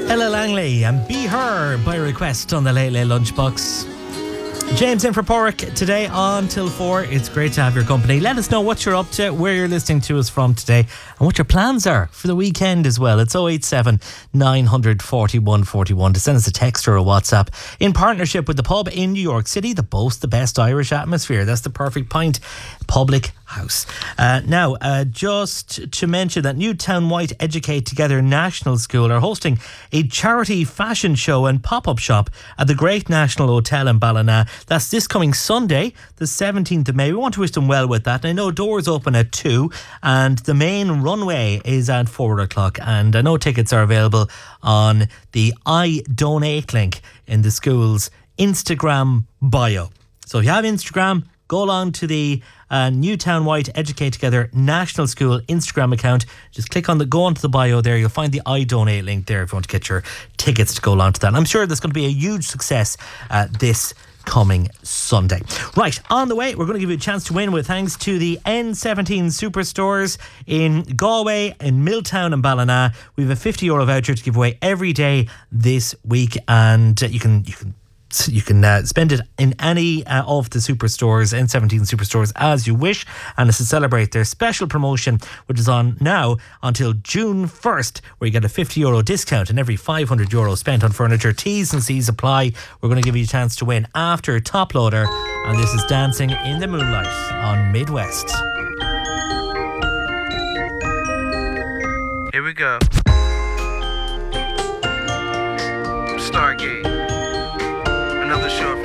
Ella Langley and Be Her by request on the Late Late Lunchbox. James in for Porrick today on till 4. It's great to have your company. Let us know what you're up to, where you're listening to us from today, and what your plans are for the weekend as well. It's 087 900 4141 to send us a text or a WhatsApp in partnership with the pub in New York City that boasts the best Irish atmosphere. That's the Perfect Pint Public House. Now, just to mention that Newtown White Educate Together National School are hosting a charity fashion show and pop-up shop at the Great National Hotel in Ballina. That's this coming Sunday, the 17th of May. We want to wish them well with that. And I know doors open at 2 and the main runway is at 4 o'clock. And I know tickets are available on the I Donate link in the school's Instagram bio. So if you have Instagram, go along to the Newtown White Educate Together National School Instagram account. Just go onto the bio there. You'll find the I Donate link there if you want to get your tickets to go along to that. And I'm sure there's going to be a huge success this coming Sunday. Right, on the way, we're going to give you a chance to win with thanks to the N17 Superstores in Galway, in Milltown and Ballina. We have a €50 voucher to give away every day this week, and you can spend it in any of the superstores, N17 superstores, as you wish. And it's to celebrate their special promotion, which is on now until June 1st, where you get a €50 discount on every €500 spent on furniture. T's and C's apply. We're going to give you a chance to win after Top Loader. And this is Dancing in the Moonlight on Midwest. Here we go. Stargate. Another short